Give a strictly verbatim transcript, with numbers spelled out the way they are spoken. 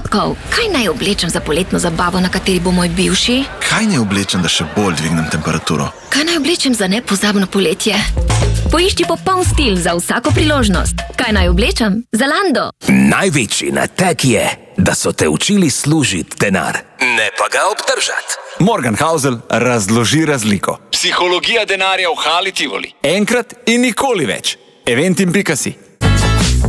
dogodkov. Kaj naj oblečem za poletno zabavo, na kateri bo moj bivši? Kaj naj oblečem, da še bolj dvignem temperaturo? Kaj naj oblečem za nepozabno poletje? Poišči popoln stil za vsako priložnost. Kaj naj oblečem? Zalando. Največji nateg je, da so te učili služiti denar, ne pa ga obdržati. Morgan Housel razloži razliko. Psihologija denarja v Hali Tivoli. Enkrat in nikoli več. eventim pika si.